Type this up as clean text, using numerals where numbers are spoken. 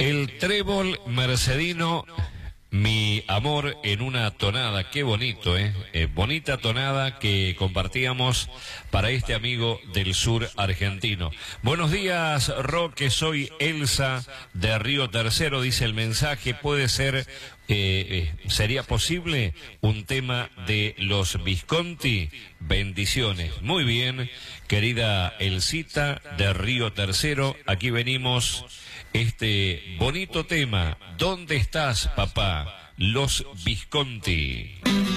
El trébol mercedino, mi amor en una tonada, qué bonito, bonita tonada que compartíamos para este amigo del sur argentino. Buenos días, Roque, soy Elsa de Río Tercero, dice el mensaje, puede ser, ¿sería posible un tema de los Visconti? Bendiciones. Muy bien, querida Elsita de Río Tercero, aquí venimos. Este bonito tema, ¿dónde estás, papá? Los Visconti.